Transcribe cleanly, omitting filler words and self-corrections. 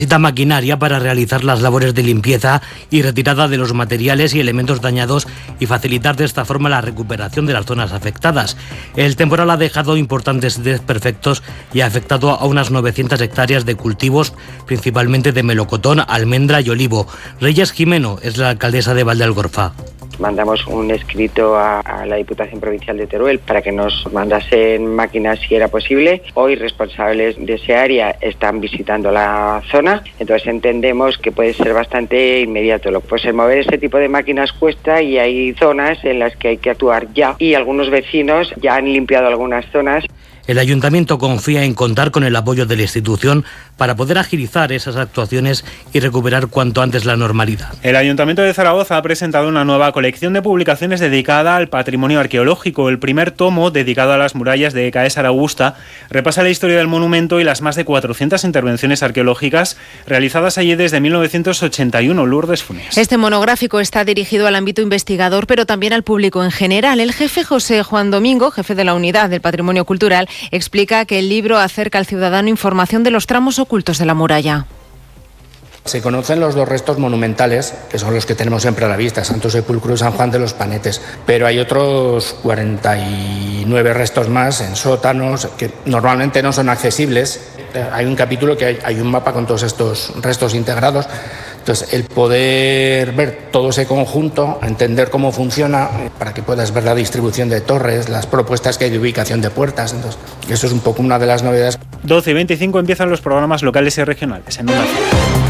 Necesita maquinaria para realizar las labores de limpieza y retirada de los materiales y elementos dañados y facilitar de esta forma la recuperación de las zonas afectadas. El temporal ha dejado importantes desperfectos y ha afectado a unas 900 hectáreas de cultivos, principalmente de melocotón, almendra y olivo. Reyes Jimeno es la alcaldesa de Valdealgorfa. Mandamos un escrito a la Diputación Provincial de Teruel para que nos mandasen máquinas si era posible. Hoy responsables de ese área están visitando la zona, entonces entendemos que puede ser bastante inmediato. Pues el mover ese tipo de máquinas cuesta y hay zonas en las que hay que actuar ya y algunos vecinos ya han limpiado algunas zonas. El Ayuntamiento confía en contar con el apoyo de la institución para poder agilizar esas actuaciones y recuperar cuanto antes la normalidad. El Ayuntamiento de Zaragoza ha presentado una nueva colección de publicaciones dedicada al patrimonio arqueológico. El primer tomo, dedicado a las murallas de Caesar Augusta, repasa la historia del monumento y las más de 400 intervenciones arqueológicas realizadas allí desde 1981. Lourdes Funes. Este monográfico está dirigido al ámbito investigador, pero también al público en general. El jefe José Juan Domingo, jefe de la Unidad del Patrimonio Cultural, explica que el libro acerca al ciudadano información de los tramos ocultos de la muralla. Se conocen los dos restos monumentales, que son los que tenemos siempre a la vista, Santo Sepulcro y San Juan de los Panetes, pero hay otros 49 restos más en sótanos que normalmente no son accesibles. Hay un capítulo que hay un mapa con todos estos restos integrados. Entonces, el poder ver todo ese conjunto, entender cómo funciona, para que puedas ver la distribución de torres, las propuestas que hay de ubicación de puertas. Entonces, eso es un poco una de las novedades. 12:25 empiezan los programas locales y regionales en Onda Cero.